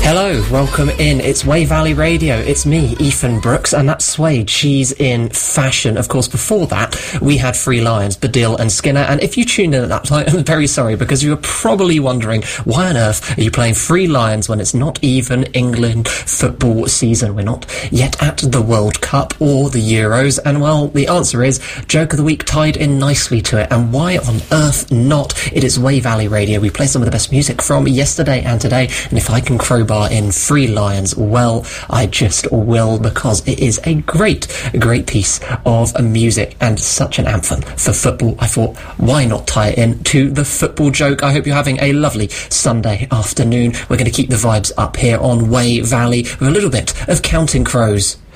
Hello, welcome in. It's Way Valley Radio. It's me, Ethan Brooks, and that's Suede. She's in fashion. Of course, before that, we had Free Lions, Baddiel and Skinner. And if you tuned in at that time, I'm very sorry, because you were probably wondering, why on earth are you playing Free Lions when it's not even England football season? We're not yet at the World Cup or the Euros. And, well, the answer is Joke of the Week tied in nicely to it. And why on earth not? It is Way Valley Radio. We play some of the best music from yesterday and today. And if I can crowbar in Free Lions, well, I just will, because it is a great piece of music and such an anthem for football. I thought, why not tie it in to the football joke? I hope you're having a lovely Sunday afternoon. We're going to keep the vibes up here on Way Valley with a little bit of Counting Crows.